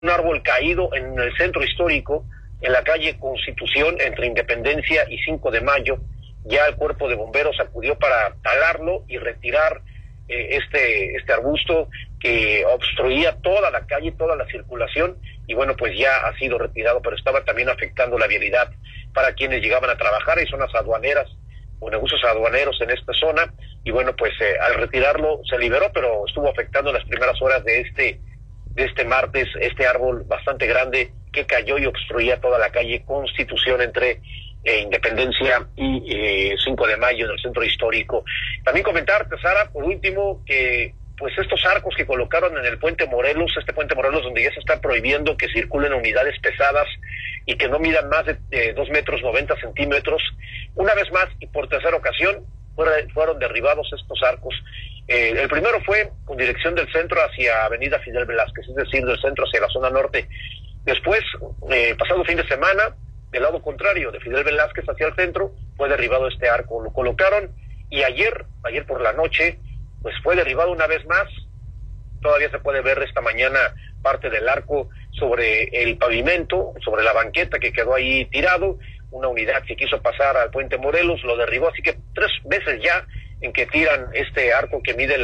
un árbol caído en el centro histórico, en la calle Constitución, entre Independencia y 5 de Mayo. Ya el cuerpo de bomberos acudió para talarlo y retirar este arbusto que obstruía toda la calle, toda la circulación, y bueno, pues ya ha sido retirado, pero estaba también afectando la vialidad para quienes llegaban a trabajar. Hay zonas aduaneras o negocios aduaneros en esta zona, y bueno, pues al retirarlo se liberó, pero estuvo afectando en las primeras horas de este martes este árbol bastante grande que cayó y obstruía toda la calle Constitución entre Independencia y 5 de Mayo en el centro histórico. También comentarte, Sara, por último, que pues estos arcos que colocaron en el puente Morelos, este puente Morelos donde ya se está prohibiendo que circulen unidades pesadas y que no midan más de 2 metros 90 centímetros, una vez más y por tercera ocasión fueron derribados estos arcos. El primero fue con dirección del centro hacia Avenida Fidel Velázquez, es decir, del centro hacia la zona norte. Después, pasado fin de semana, del lado contrario, de Fidel Velázquez hacia el centro, fue derribado este arco. Lo colocaron y ayer por la noche, pues fue derribado una vez más. Todavía se puede ver esta mañana parte del arco sobre el pavimento, sobre la banqueta que quedó ahí tirado. Una unidad que quiso pasar al puente Morelos lo derribó, así que 3 veces ya en que tiran este arco que mide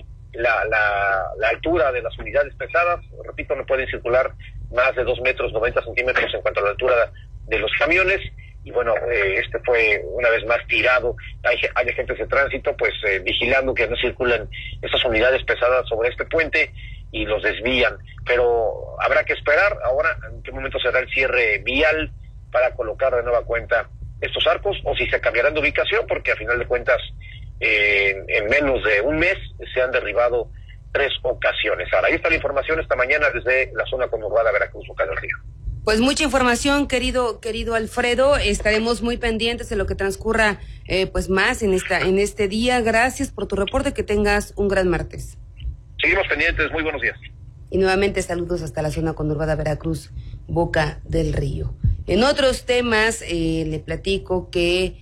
la altura de las unidades pesadas. Repito, no pueden circular más de 2 metros 90 centímetros en cuanto a la altura de los camiones, y bueno, este fue una vez más tirado. Hay agentes de tránsito pues vigilando que no circulen estas unidades pesadas sobre este puente y los desvían, pero habrá que esperar ahora en qué momento será el cierre vial para colocar de nueva cuenta estos arcos, o si se cambiarán de ubicación, porque a final de cuentas en menos de un mes se han derribado 3 ocasiones. Ahora, ahí está la información esta mañana desde la zona conurbada Veracruz, Boca del Río. Pues mucha información, querido Alfredo. Estaremos muy pendientes de lo que transcurra pues más en este día. Gracias por tu reporte, que tengas un gran martes. Seguimos pendientes, muy buenos días. Y nuevamente saludos hasta la zona conurbada Veracruz, Boca del Río. En otros temas, le platico que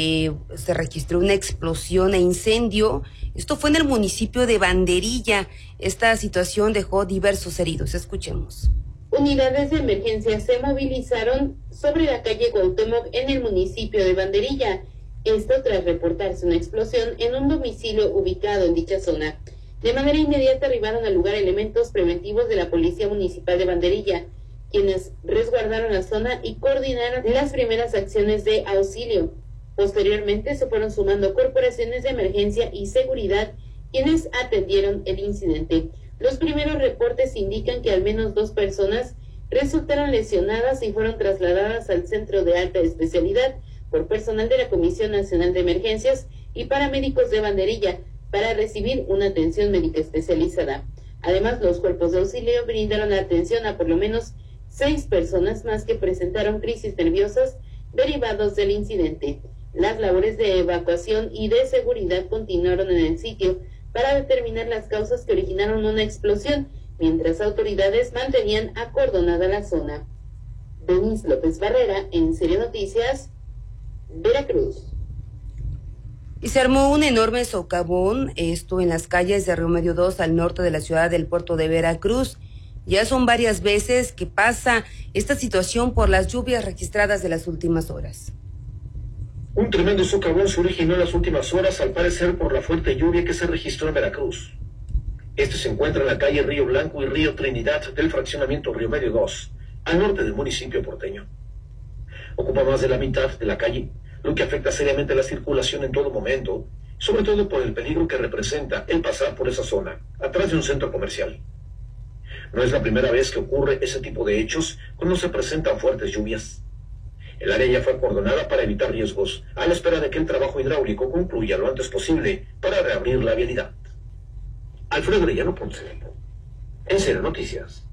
se registró una explosión e incendio. Esto fue en el municipio de Banderilla. Esta situación dejó diversos heridos. Escuchemos. Unidades de emergencia se movilizaron sobre la calle Cuauhtémoc en el municipio de Banderilla. Esto tras reportarse una explosión en un domicilio ubicado en dicha zona. De manera inmediata arribaron al lugar elementos preventivos de la Policía Municipal de Banderilla, quienes resguardaron la zona y coordinaron las primeras acciones de auxilio. Posteriormente se fueron sumando corporaciones de emergencia y seguridad, quienes atendieron el incidente. Los primeros reportes indican que al menos 2 personas resultaron lesionadas y fueron trasladadas al centro de alta especialidad por personal de la Comisión Nacional de Emergencias y paramédicos de Banderilla para recibir una atención médica especializada. Además, los cuerpos de auxilio brindaron atención a por lo menos 6 personas más que presentaron crisis nerviosas derivados del incidente. Las labores de evacuación y de seguridad continuaron en el sitio para determinar las causas que originaron una explosión, mientras autoridades mantenían acordonada la zona. Denise López Barrera, en Serie Noticias, Veracruz. Y se armó un enorme socavón, esto en las calles de Río Medio 2 al norte de la ciudad del puerto de Veracruz. Ya son varias veces que pasa esta situación por las lluvias registradas de las últimas horas. Un tremendo socavón se originó en las últimas horas, al parecer por la fuerte lluvia que se registró en Veracruz. Este se encuentra en la calle Río Blanco y Río Trinidad del fraccionamiento Río Medio 2, al norte del municipio porteño. Ocupa más de la mitad de la calle, lo que afecta seriamente la circulación en todo momento, sobre todo por el peligro que representa el pasar por esa zona, atrás de un centro comercial. No es la primera vez que ocurre ese tipo de hechos cuando se presentan fuertes lluvias. El área ya fue acordonada para evitar riesgos, a la espera de que el trabajo hidráulico concluya lo antes posible para reabrir la vialidad. Alfredo Arellano Ponce, en Serie Noticias.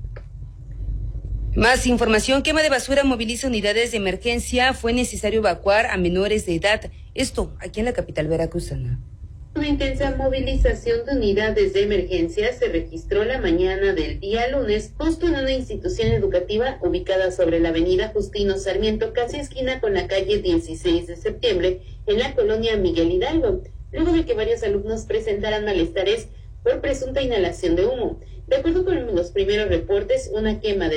Más información. Quema de basura moviliza unidades de emergencia. Fue necesario evacuar a menores de edad. Esto aquí en la capital veracruzana. Una intensa movilización de unidades de emergencia se registró la mañana del día lunes, justo en una institución educativa ubicada sobre la avenida Justino Sarmiento, casi esquina con la calle 16 de septiembre, en la colonia Miguel Hidalgo, luego de que varios alumnos presentaran malestares por presunta inhalación de humo. De acuerdo con los primeros reportes, una quema de